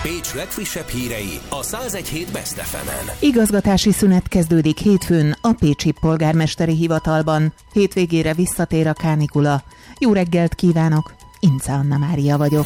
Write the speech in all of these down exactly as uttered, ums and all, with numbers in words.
Pécs legfrissebb hírei a száz egy hét Best ef emen. Igazgatási szünet kezdődik hétfőn a pécsi polgármesteri hivatalban. Hétvégére visszatér a kánikula. Jó reggelt kívánok! Ince Anna Mária vagyok.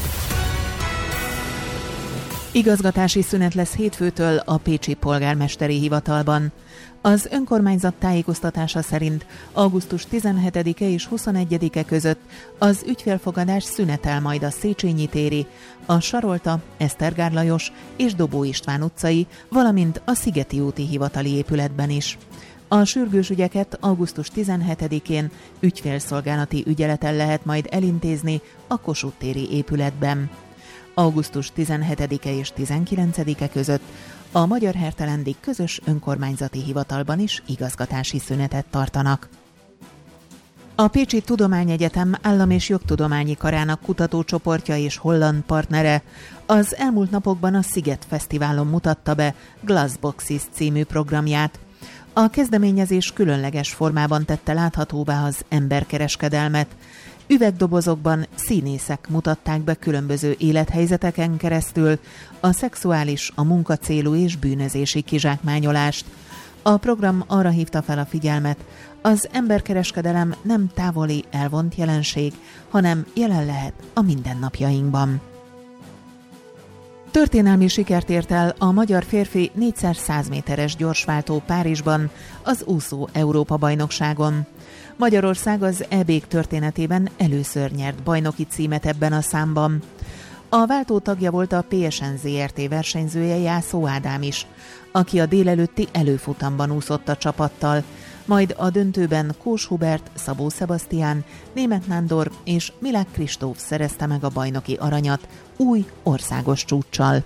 Igazgatási szünet lesz hétfőtől a pécsi polgármesteri hivatalban. Az önkormányzat tájékoztatása szerint augusztus tizenhetedike és huszonegyedike között az ügyfélfogadás szünetel majd a Széchenyi téri, a Sarolta, Esztergár Lajos és Dobó István utcai, valamint a Szigeti úti hivatali épületben is. A sürgős ügyeket augusztus tizenhetedikén ügyfélszolgálati ügyeleten lehet majd elintézni a Kossuth téri épületben. augusztus tizenhetedike és tizenkilencedike között a Magyar Hertelendi közös önkormányzati hivatalban is igazgatási szünetet tartanak. A Pécsi Tudományegyetem Állam- és Jogtudományi Karának kutatócsoportja és holland partnere az elmúlt napokban a Sziget Fesztiválon mutatta be Glassboxes című programját. A kezdeményezés különleges formában tette láthatóvá az emberkereskedelmet. Üvegdobozokban színészek mutatták be különböző élethelyzeteken keresztül a szexuális, a munkacélú és bűnözési kizsákmányolást. A program arra hívta fel a figyelmet, az emberkereskedelem nem távoli, elvont jelenség, hanem jelen lehet a mindennapjainkban. Történelmi sikert ért el a magyar férfi négyszáz méteres gyorsváltó Párizsban az úszó Európa-bajnokságon. Magyarország az é bé-k történetében először nyert bajnoki címet ebben a számban. A váltó tagja volt a pé es en zé er té versenyzője, Jászó Ádám is, aki a délelőtti előfutamban úszott a csapattal, majd a döntőben Kós Hubert, Szabó Szebasztián, Németh Nándor és Milák Kristóf szerezte meg a bajnoki aranyat új országos csúccsal.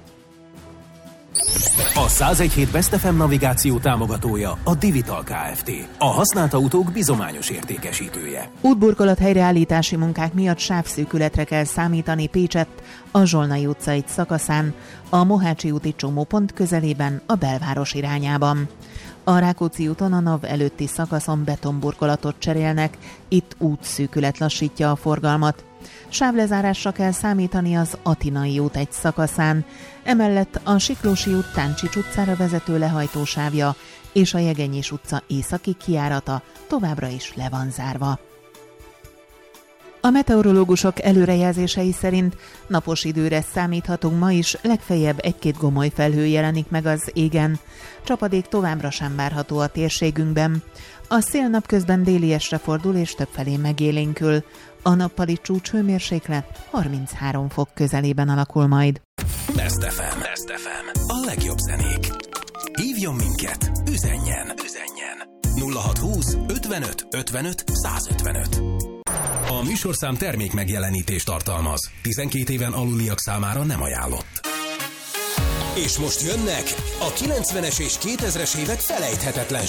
A száz egy hét Best ef em navigáció támogatója a Divital Kft. A használt autók bizományos értékesítője. Útburkolat helyreállítási munkák miatt sávszűkületre kell számítani Pécsett, a Zsolnai utca egy szakaszán, a Mohácsi úti csomópont közelében a belváros irányában. A Rákóczi úton a NAV előtti szakaszon betonburkolatot cserélnek, itt útszűkület lassítja a forgalmat. Sávlezárásra kell számítani az Atinai út egy szakaszán, emellett a Siklósi út Táncsics utcára vezető lehajtósávja és a Jegenyés utca északi kijárata továbbra is le van zárva. A meteorológusok előrejelzései szerint napos időre számíthatunk ma is, legfeljebb egy-két gomoly felhő jelenik meg az égen. Csapadék továbbra sem várható a térségünkben. A szél napközben déliesre fordul és többfelé megélénkül. A nappali csúcshőmérséklet harminchárom fok közelében alakul majd. Best ef em. Best ef em. A legjobb zenék. Hívjon minket, üzenjen, üzenjen. nulla hat húsz ötvenöt ötvenöt százötvenöt. A műsorszám termék megjelenítést tartalmaz. tizenkét éven aluliak számára nem ajánlott. És most jönnek a kilencvenes és kétezres évek felejthetetlen